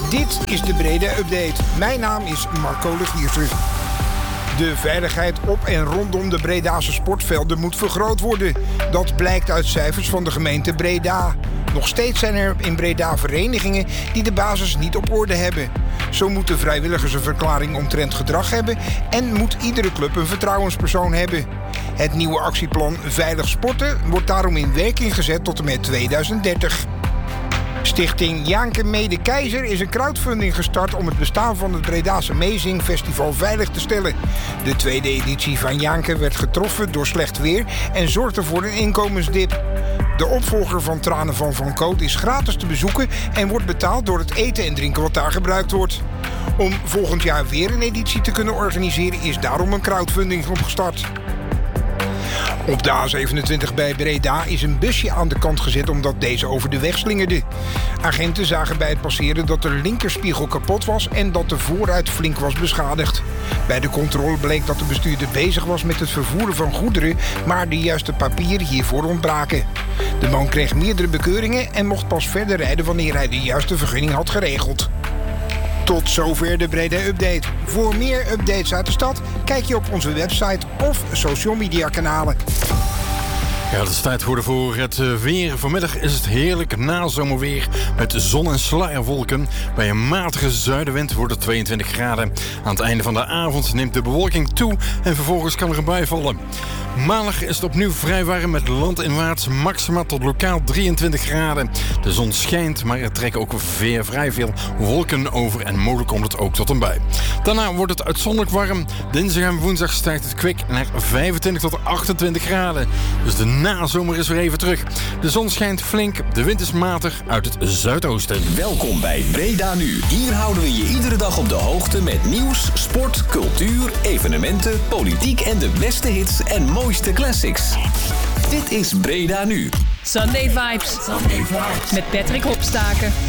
Dit is de Breda Update. Mijn naam is Marco Legiersen. De veiligheid op en rondom de Bredase sportvelden moet vergroot worden. Dat blijkt uit cijfers van de gemeente Breda. Nog steeds zijn er in Breda verenigingen die de basis niet op orde hebben. Zo moeten vrijwilligers een verklaring omtrent gedrag hebben en moet iedere club een vertrouwenspersoon hebben. Het nieuwe actieplan Veilig Sporten wordt daarom in werking gezet tot en met 2030. Stichting Jaanke Mede Keizer is een crowdfunding gestart om het bestaan van het Bredase Meezing Festival veilig te stellen. De tweede editie van Jaanke werd getroffen door slecht weer en zorgde voor een inkomensdip. De opvolger van Tranen van Van Coot is gratis te bezoeken en wordt betaald door het eten en drinken wat daar gebruikt wordt. Om volgend jaar weer een editie te kunnen organiseren is daarom een crowdfunding opgestart. Op de A27 bij Breda is een busje aan de kant gezet omdat deze over de weg slingerde. Agenten zagen bij het passeren dat de linkerspiegel kapot was en dat de voorruit flink was beschadigd. Bij de controle bleek dat de bestuurder bezig was met het vervoeren van goederen, maar de juiste papieren hiervoor ontbraken. De man kreeg meerdere bekeuringen en mocht pas verder rijden wanneer hij de juiste vergunning had geregeld. Tot zover de Breda Update. Voor meer updates uit de stad kijk je op onze website of social media kanalen. Ja, het is tijd voor het weer. Vanmiddag is het heerlijk nazomerweer met zon en sluierwolken. Bij een matige zuidenwind wordt het 22 graden. Aan het einde van de avond neemt de bewolking toe en vervolgens kan er een bui vallen. Maandag is het opnieuw vrij warm met landinwaarts maxima tot lokaal 23 graden. De zon schijnt, maar er trekken ook vrij veel wolken over en mogelijk komt het ook tot een bui. Daarna wordt het uitzonderlijk warm. Dinsdag en woensdag stijgt het kwik naar 25 tot 28 graden. Dus de nazomer is weer even terug. De zon schijnt flink, de wind is matig uit het zuidoosten. Welkom bij Breda Nu. Hier houden we je iedere dag op de hoogte met nieuws, sport, cultuur, evenementen, politiek en de beste hits en mooiste classics. Dit is Breda Nu. Sunday Vibes. Met Patrick Hopstaken.